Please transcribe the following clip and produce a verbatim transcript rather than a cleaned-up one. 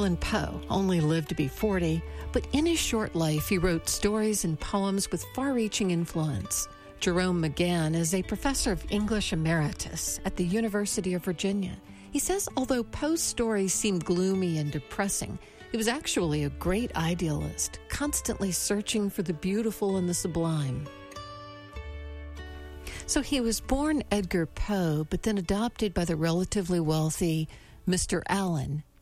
Allan Poe only lived to be forty, but in his short life, he wrote stories and poems with far-reaching influence. Jerome McGann is a professor of English emeritus at the University of Virginia. He says although Poe's stories seemed gloomy and depressing, he was actually a great idealist, constantly searching for the beautiful and the sublime. So he was born Edgar Poe, but then adopted by the relatively wealthy Mister Allen